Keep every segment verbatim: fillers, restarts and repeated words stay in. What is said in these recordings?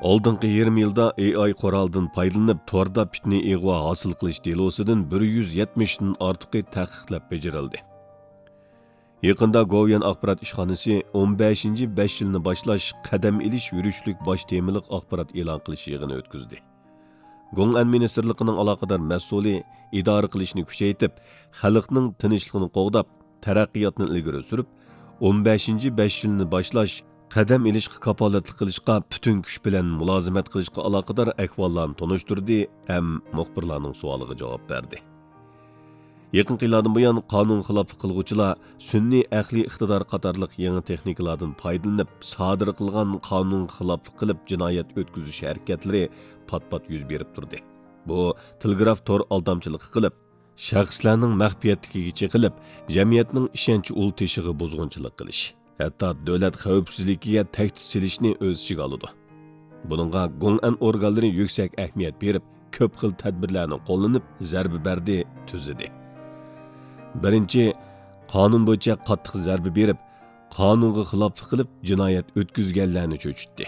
Oldingi yarim yilda A I quroldan foydalanib torda fitna ig'vo hosil qilish delosidan bir yuz yetmishdan ortiqi tahqiqlab bajarildi. Yaqinda Govyan axborot ishxonasi o'n beshinchi besh yilni boshlash qadam ilish yurishlik bosh temiliq axborot e'lon qilish yig'ini o'tkazdi. Gong'an ministrligining aloqador mas'uli idora qilishni kuchaytirib, xalqning tinchligini qo'g'dab, taraqqiyotni ilgari surib, o'n beshinchi besh yilni boshlash qadam ilishga kapolatlik qilishga butun kuch bilan mulozimat qilishga aloqador ahvollarni tonishtirdi ham muxbirlarning savoliga javob berdi. Yaqin yillardan buyon qonun xiloflik qilguvchilar sunniy ahli iqtidor qatorliq yangi texnikalardan foydalanib, sodir qilgan qonun xiloflik qilib jinoyat o'tkazish harakatlari pat-pat yuz berib turdi. Bu telegraf tor aldamchiligi qilib, shaxslarning maxfiyatligiga chiqilib, jamiyatning ishonchi ul teshig'i buzg'unchilik qilish, hatto davlat xavfsizligiga tahdid solishni o'z ichiga oladi. Buningga Gong'an organlari yuksak ahamiyat berib, ko'p xil tadbirlarni qo'llanib, zarba berdi, tuzidi. Birinchi, qonun bo'yicha qattiq zarba berib, qonunga xiloflik qilib, jinoyat o'tkazganlarni cho'chitdi.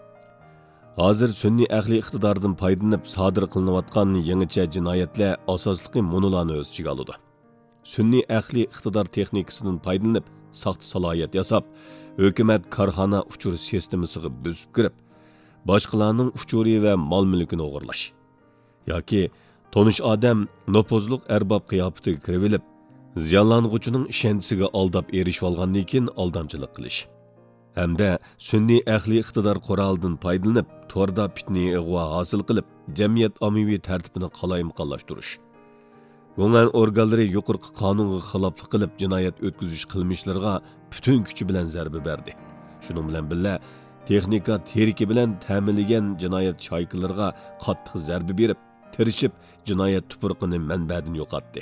Hozir sunniy ahli iqtidordan foydalanib sodir qilinayotgan yangicha jinoyatlar asosligi munolarni o'z ichiga oladi. Sunniy ahli iqtidor texnikasidan foydalanib, saxta salohiyat yasab, hukumat korxona uchur sistemasiga buzib kirib, boshqalarning uchuri va mol-mulkini o'g'irlash yoki tonish odam nopozliq arbob qiyofatiga kirib olib, ziyonlanuvchining ishonchisiga aldab erishib olgandan keyin aldamchilik qilish hamda sunniy ahli iqtidor qurolidan foydalanib, torda fitna ig'vo hosil qilib, jamiyat ommaviy tartibini qalaymaqonlashtirish. Gong'an organlari yuqorqi qonunga xiloflik qilib, jinoyat o'tkazish qilmishlariga butun kuchi bilan zarba berdi. Shuning bilan birga texnika teriki bilan ta'minlangan jinoyat shoyqilariga qattiq zarba berib, tirishib jinoyat tuproqini manbadan yo'qotdi.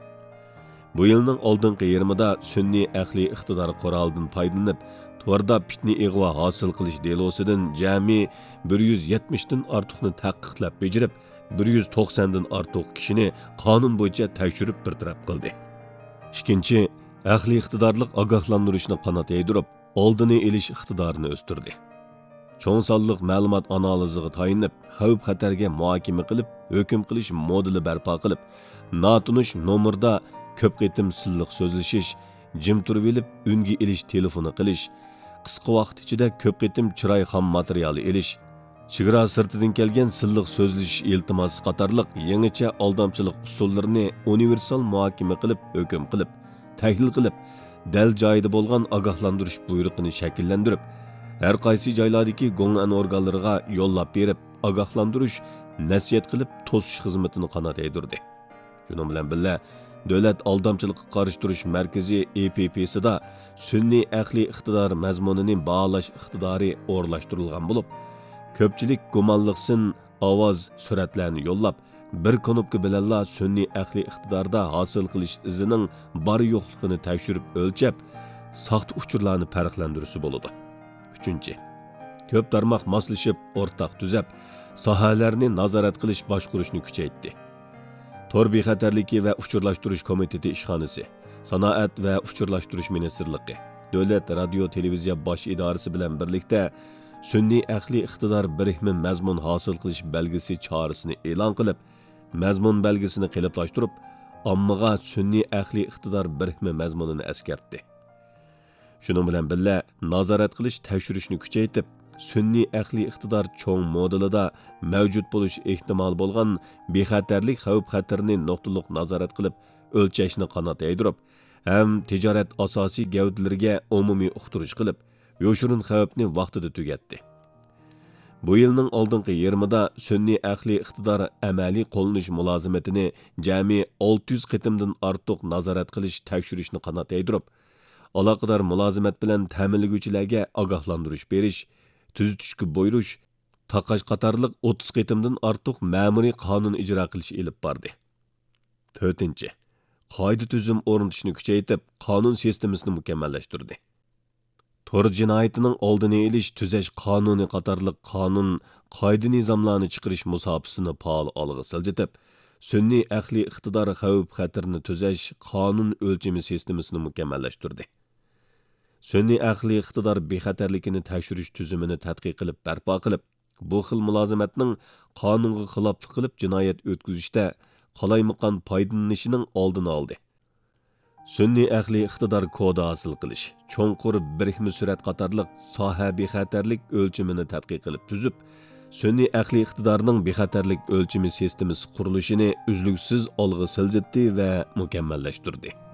Bu yilning oldingi yarmida sunniy ahli iqtidor qurolidan foydalanib, torda fitna ig'vo hosil qilish delosidan jami bir yuz yetmishdan ortiqni tahqiqlab bajarib, bir yuz to'qsondan ortiq kishini qonun bo'yicha tekshirib bartaraf qildi. Ikkinchi, ahli iqtidorlik ogohlantirishni qanot yaydirib, oldini olish iqtidorini o'stirdi. Cho'ng sonliq ma'lumot analiziga tayinib, xavf-xatarga muhokama qilib, hukm qilish modeli barpo qilib, notunish nomerda ko'p qitim silliq so'zlashish, jim turib olib, unga ilish telefoni qilish, qisqa vaqt ichida ko'p qitim chiroy xam materiali ilish, chegara sirtidan kelgan silliq so'zlashish iltimosi qatorliq yangicha aldamchilik usullarini universal muhokama qilib, hukm qilib, tahlil qilib, dal joyida bo'lgan ogohlantirish buyruqini shakllantirib, har qaysi joylardagi Gong'an organlariga yo'llab berib, ogohlantirish, nasihat qilib, to'sish xizmatini qanot yaydirdi. Shuning bilan birga Davlat aldamchilikqa qarshi turish markazi E P P'sida sunniy ahli iqtidor mazmunining baholash iqtidori o'rlashtirilgan bo'lib, ko'pchilik gumonliqsin ovoz suratlarni yo'llab, bir knopka bilanla sunniy ahli iqtidorda hosil qilish izining bor yo'qligini tekshirib o'lchab, saxta uchurlarni farqlantirisi bo'ladi. Uchinchi, ko'p tarmoq moslashib, o'rtaq tuzab, sohalarni nazorat qilish boshqarishni kuchaytirdi. Tor bexatarligi va uchurlashtirish komiteti ishxonasi, sanoat va uchurlashtirish ministrligi, davlat radio televiziya bosh idorasi bilan birlikda sunniy ahli iqtidor birikmi mazmun hosil qilish belgisi chorasini e'lon qilib, mazmun belgisini qiliplashtirib, ommaga sunniy ahli iqtidor birikmi mazmunini eskartdi. Shuning bilan birga nazorat qilish, tekshirishni kuchaytirib, sunniy ahli iqtidor cho'ng modelida mavjud bo'lish ehtimoli bo'lgan bexatarlik xavf-xatarni nuqtaliq nazorat qilib, o'lchashni qanot yaydirib, ham tijorat asosiy gavdalariga umumiy uqtirish qilib, yo'shirin xavfni vaqtida tugatdi. Bu yilning oldingi yarmida sunniy ahli iqtidor amaliy qo'llanish mulozimatini jami olti yuz qitimdan ortiq nazorat qilish, tekshirishni qanot yaydirib, aloqador mulozimat bilan ta'minlovchilarga ogohlantirish berish, tuzitishga buyurish, taqash qatorliq o'ttiz qitimdan ortiq ma'muriy qonun ijro qilish ilib bordi. To'rtinchi, qoida tuzum o'rnatishni kuchaytirib, qonun sistemasini mukammallashtirdi. Tor jinoyatining oldini olish, tuzash qonuni qatorliq qonun, qoida nizomlarni chiqarish musobaqasini faol olg'a siljitib, sunniy ahli iqtidor xavf-xatarni tuzash qonun o'lchami sistemasini mukammallashtirdi. Sunniy ahli iqtidor bexatarligini tekshirish tuzumini tadqiq qilib, barpo qilib, bu xil mulozimatning qonunga xiloflik qilib jinoyat o'tkazishda qalaymaqan foydalanishining oldini oldi. Sunniy aqliy iqtidor kodi hosil qilish, cho'nqur birikma surat qatorliq soha bexatarlik o'lchimini tadqiq qilib tuzib, sunniy aqliy iqtidorning bexatarlik o'lchimi sistemasi qurilishini uzluksiz olg'a siljitdi va mukammallashtirdi.